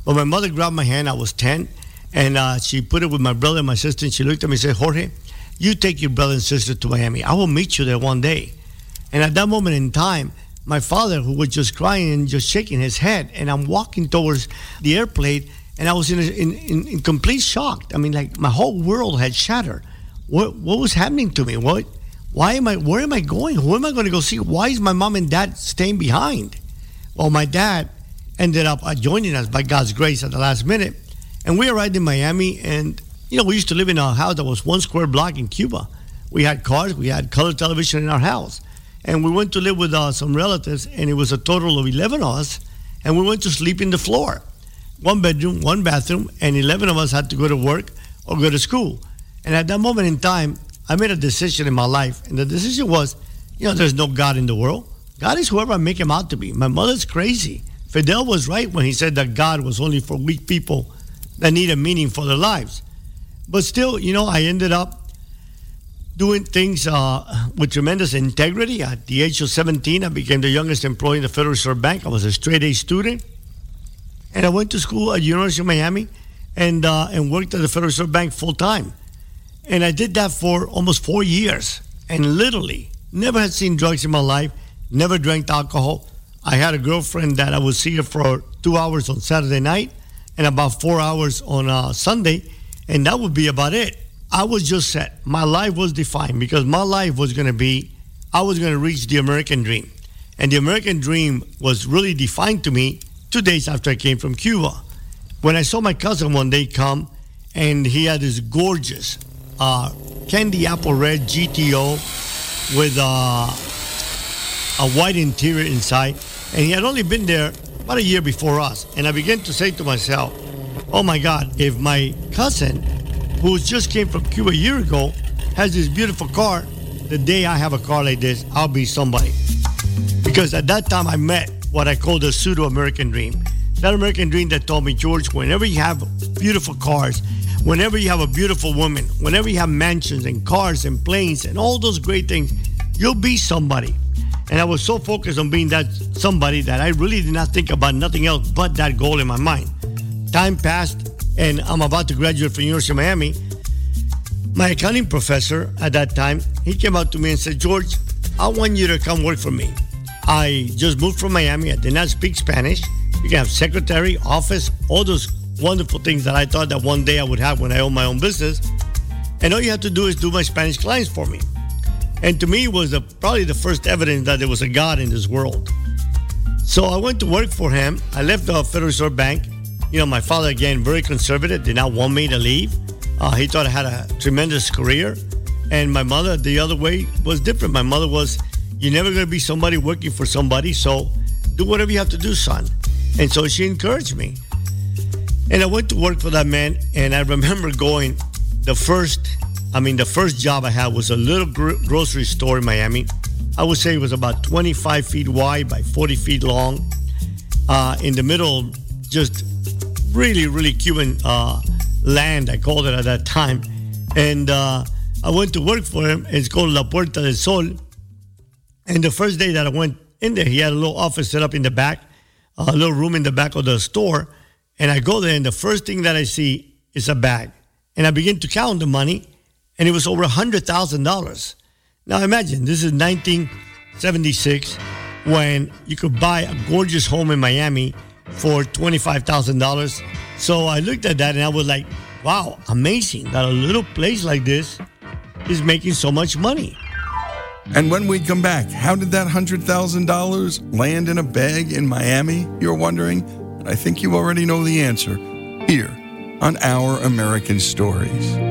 But my mother grabbed my hand. I was 10. And she put it with my brother and my sister. And she looked at me and said, Jorge, you take your brother and sister to Miami. I will meet you there one day. And at that moment in time, my father, who was just crying and just shaking his head, and I'm walking towards the airplane, and I was in complete shock. I mean, like my whole world had shattered. What was happening to me? Where am I going? Who am I going to go see? Why is my mom and dad staying behind? Well, my dad ended up joining us by God's grace at the last minute. And we arrived in Miami, and, we used to live in a house that was 1 square block in Cuba. We had cars, we had color television in our house. And we went to live with some relatives, and it was a total of 11 of us, and we went to sleep in the floor. 1 bedroom, 1 bathroom, and 11 of us had to go to work or go to school. And at that moment in time, I made a decision in my life, and the decision was, there's no God in the world. God is whoever I make him out to be. My mother's crazy. Fidel was right when he said that God was only for weak people that need a meaning for their lives. But still, I ended up doing things with tremendous integrity. At the age of 17, I became the youngest employee in the Federal Reserve Bank. I was a straight-A student. And I went to school at University of Miami and worked at the Federal Reserve Bank full-time. And I did that for almost 4 years. And literally, never had seen drugs in my life, never drank alcohol. I had a girlfriend that I would see her for 2 hours on Saturday night and about 4 hours on Sunday, and that would be about it. I was just set. My life was defined because my life was going to be, I was going to reach the American dream. And the American dream was really defined to me 2 days after I came from Cuba. When I saw my cousin one day come, and he had this gorgeous candy apple red GTO with a white interior inside, and he had only been there about a year before us. And I began to say to myself, oh my God, if my cousin, who just came from Cuba a year ago, has this beautiful car, the day I have a car like this, I'll be somebody. Because at that time I met what I call the pseudo-American dream. That American dream that told me, George, whenever you have beautiful cars, whenever you have a beautiful woman, whenever you have mansions and cars and planes and all those great things, you'll be somebody. And I was so focused on being that somebody that I really did not think about nothing else but that goal in my mind. Time passed, and I'm about to graduate from University of Miami. My accounting professor at that time, he came out to me and said, George, I want you to come work for me. I just moved from Miami. I did not speak Spanish. You can have secretary, office, all those wonderful things that I thought that one day I would have when I own my own business. And all you have to do is do my Spanish clients for me. And to me, it was probably the first evidence that there was a God in this world. So I went to work for him. I left the Federal Reserve Bank. My father, again, very conservative, did not want me to leave. He thought I had a tremendous career. And my mother, the other way, was different. My mother was, you're never going to be somebody working for somebody, so do whatever you have to do, son. And so she encouraged me. And I went to work for that man, and I remember going, the first job I had was a little grocery store in Miami. I would say it was about 25 feet wide by 40 feet long. In the middle, just really, really Cuban land, I called it at that time. And I went to work for him. It's called La Puerta del Sol. And the first day that I went in there, he had a little office set up in the back, a little room in the back of the store. And I go there, and the first thing that I see is a bag. And I begin to count the money, and it was over $100,000. Now imagine, this is 1976, when you could buy a gorgeous home in Miami for $25,000. So I looked at that, and I was like, wow, amazing that a little place like this is making so much money. And when we come back, how did that $100,000 land in a bag in Miami, you're wondering? And I think you already know the answer here on Our American Stories.